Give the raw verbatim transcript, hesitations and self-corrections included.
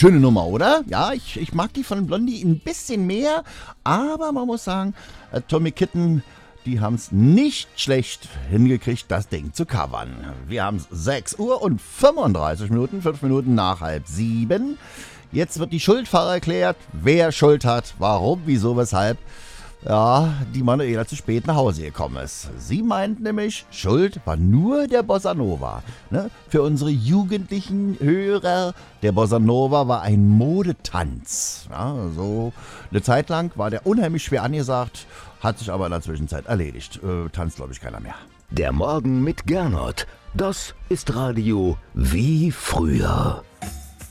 Schöne Nummer, oder? Ja, ich, ich mag die von Blondie ein bisschen mehr, aber man muss sagen, Atomic Kitten, die haben es nicht schlecht hingekriegt, das Ding zu covern. Wir haben sechs Uhr und fünfunddreißig Minuten, fünf Minuten nach halb sieben. Jetzt wird die Schuldfrage erklärt, wer Schuld hat, warum, wieso, weshalb. Ja, die Manuela zu spät nach Hause gekommen ist. Sie meint nämlich, Schuld war nur der Bossa Nova. Ne? Für unsere jugendlichen Hörer, der Bossa Nova war ein Modetanz. Ja, so eine Zeit lang war der unheimlich schwer angesagt, hat sich aber in der Zwischenzeit erledigt. Äh, tanzt, glaube ich, keiner mehr. Der Morgen mit Gernot, das ist Radio wie früher.